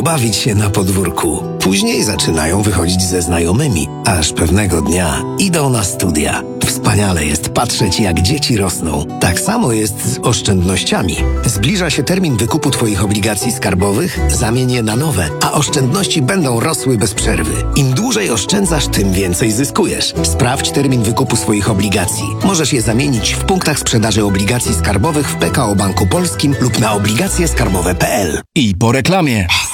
bawić się na podwórku. Później zaczynają wychodzić ze znajomymi, aż pewnego dnia idą na studia. Wspaniale jest patrzeć, jak dzieci rosną. Tak samo jest z oszczędnościami. Zbliża się termin wykupu Twoich obligacji skarbowych, zamień je na nowe, a oszczędności będą rosły bez przerwy. Im dłużej oszczędzasz, tym więcej zyskujesz. Sprawdź termin wykupu swoich obligacji. Możesz je zamienić w punktach sprzedaży obligacji skarbowych w PKO Banku Polskim lub na obligacjeskarbowe.pl. I po reklamie.